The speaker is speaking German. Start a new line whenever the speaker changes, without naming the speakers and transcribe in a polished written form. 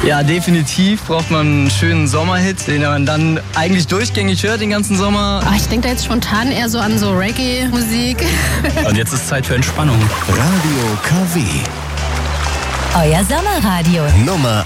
Ja, definitiv braucht man einen schönen Sommerhit, den man dann eigentlich durchgängig hört den ganzen Sommer.
Ich denke da jetzt spontan eher so an so Reggae-Musik.
Und jetzt ist Zeit für Entspannung.
Radio KW.
Euer Sommerradio.
Nummer